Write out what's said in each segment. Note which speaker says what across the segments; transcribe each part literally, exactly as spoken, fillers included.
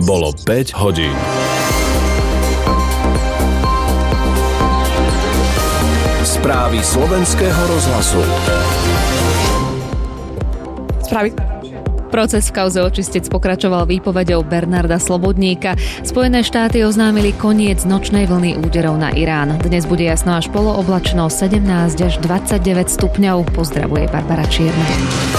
Speaker 1: Bolo päť hodín. Správy slovenského rozhlasu.
Speaker 2: Správy. Proces v kauze očistec pokračoval výpovedou Bernarda Slobodníka. Spojené štáty oznámili koniec nočnej vlny úderov na Irán. Dnes bude jasno až polooblačno, sedemnásť až dvadsaťdeväť stupňov. Pozdravuje Barbara Čierna.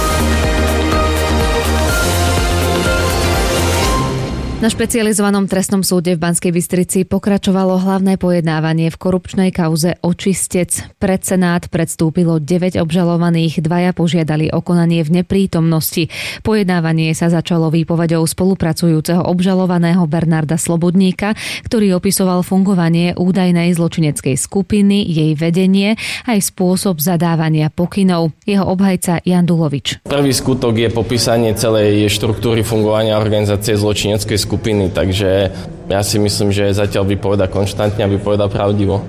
Speaker 2: Na špecializovanom trestnom súde v Banskej Bystrici pokračovalo hlavné pojednávanie v korupčnej kauze Očistec. Pred Senát predstúpilo deväť obžalovaných, dvaja požiadali o konanie v neprítomnosti. Pojednávanie sa začalo výpovedou spolupracujúceho obžalovaného Bernarda Slobodníka, ktorý opisoval fungovanie údajnej zločineckej skupiny, jej vedenie aj spôsob zadávania pokynov. Jeho obhajca Jan Dulovič.
Speaker 3: Prvý skutok je popísanie celej štruktúry fungovania organizácie zločineckej skupiny, takže ja si myslím, že zatiaľ vypovedá konštantne a vypovedá pravdivo.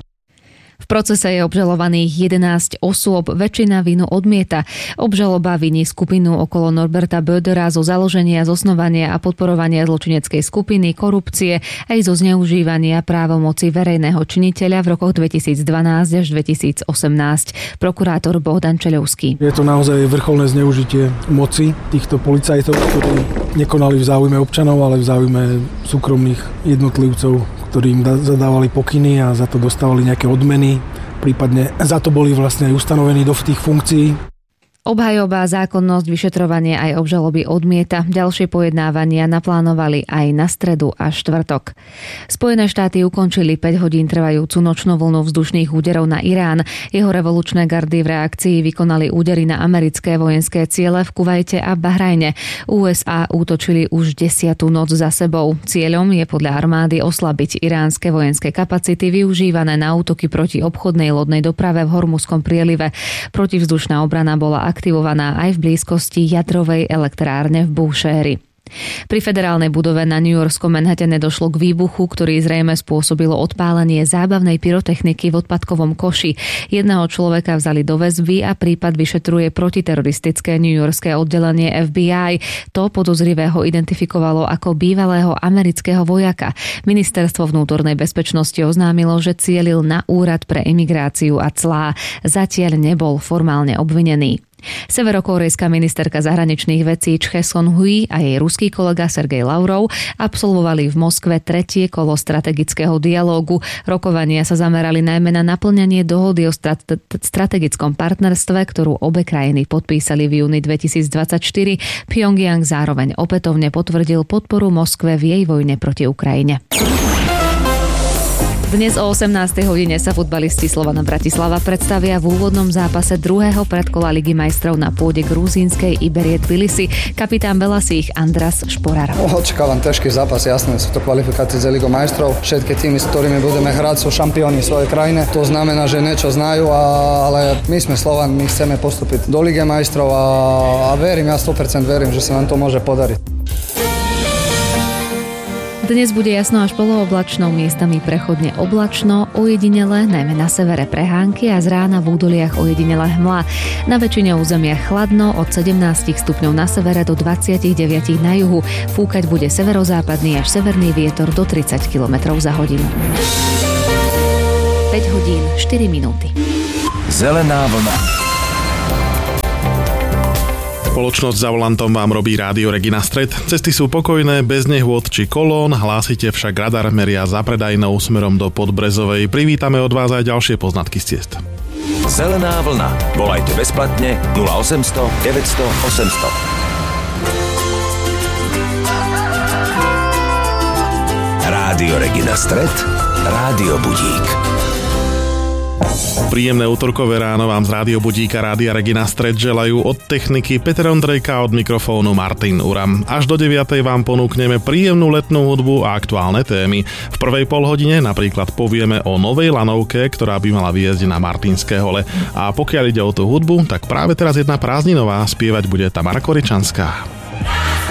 Speaker 2: V procese je obžalovaných jedenásť osôb, väčšina vinu odmieta. Obžaloba viní skupinu okolo Norberta Bödera zo založenia, zosnovania a podporovania zločineckej skupiny, korupcie aj zo zneužívania právomoci verejného činiteľa v rokoch dvetisícdvanásť až dvetisícosemnásť. Prokurátor Bohdan Čeľovský.
Speaker 4: Je to naozaj vrcholné zneužitie moci týchto policajtov, ktorí nekonali v záujme občanov, ale v záujme súkromných jednotlivcov, ktorí im zadávali pokyny a za to dostávali nejaké odmeny, prípadne za to boli vlastne aj ustanovení do tých funkcií.
Speaker 2: Obhajoba, zákonnosť, vyšetrovanie aj obžaloby odmieta. Ďalšie pojednávania naplánovali aj na stredu a štvrtok. Spojené štáty ukončili päť hodín trvajúcu nočnú vlnu vzdušných úderov na Irán. Jeho revolučné gardy v reakcii vykonali údery na americké vojenské ciele v Kuvajte a Bahrajne. ú es á útočili už desiatu noc za sebou. Cieľom je podľa armády oslabiť iránske vojenské kapacity využívané na útoky proti obchodnej lodnej doprave v Hormuzskom prielive. Protivzdušná obrana bola aktivovaná aj v blízkosti jadrovej elektrárne v Búšéri. Pri federálnej budove na newyorskom Manhattane došlo k výbuchu, ktorý zrejme spôsobilo odpálenie zábavnej pyrotechniky v odpadkovom koši. Jedného človeka vzali do väzby a prípad vyšetruje protiteroristické newyorské oddelenie ef bí aj. To podozrivého identifikovalo ako bývalého amerického vojaka. Ministerstvo vnútornej bezpečnosti oznámilo, že cielil na úrad pre imigráciu a clá. Zatiaľ nebol formálne obvinený. Severokórejská ministerka zahraničných vecí Chhe Son-hui a jej ruský kolega Sergej Lavrov absolvovali v Moskve tretie kolo strategického dialógu. Rokovania sa zamerali najmä na naplňanie dohody o strate- strategickom partnerstve, ktorú obe krajiny podpísali v júni dvetisícdvadsaťštyri. Pyongyang zároveň opätovne potvrdil podporu Moskve v jej vojne proti Ukrajine. Dnes o osemnástej hodine sa futbalisti Slovana Bratislava predstavia v úvodnom zápase druhého predkola Ligy majstrov na pôde gruzínskej Iberie Tbilisi. Kapitán Belasích Andras Šporar.
Speaker 5: Očakávam ťažký zápas, jasné, sú to kvalifikácie za Ligu majstrov. Všetky týmy, s ktorými budeme hrať, sú šampióni svojej krajine. To znamená, že niečo znajú, ale my sme Slovan, my chceme postúpiť do Ligy majstrov a, a verím, ja sto percent verím, že sa nám to môže podariť.
Speaker 2: Dnes bude jasno až polooblačno, miestami prechodne oblačno, ojedinele, najmä na severe prehánky a z rána v údoliach ojedinele hmla. Na väčšine územia chladno, od sedemnásť stupňov na severe do dvadsaťdeväť na juhu. Fúkať bude severozápadný až severný vietor do tridsať kilometrov za hodinu. päť hodín, štyri minúty.
Speaker 1: Zelená vlna.
Speaker 6: Spoločnosť za volantom vám robí Rádio Regina Stred. Cesty sú pokojné, bez nehôd či kolón, hlásite však radar meria za predajnou smerom do Podbrezovej. Privítame od vás aj ďalšie poznatky z ciest.
Speaker 1: Zelená vlna. Volajte bezplatne nula osemsto deväťsto osemsto. Rádio Regina Stred, Rádio Budík.
Speaker 6: Príjemné útorkové ráno vám z Rádio Budíka Rádia Regina Stred želajú od techniky Peter Ondrejka, od mikrofónu Martin Uram. Až do deviatej vám ponúkneme príjemnú letnú hudbu a aktuálne témy. V prvej polhodine napríklad povieme o novej lanovke, ktorá by mala vyjsť na Martinské hole. A pokiaľ ide o tú hudbu, tak práve teraz jedna prázdninová, spievať bude Tamara Koričanská.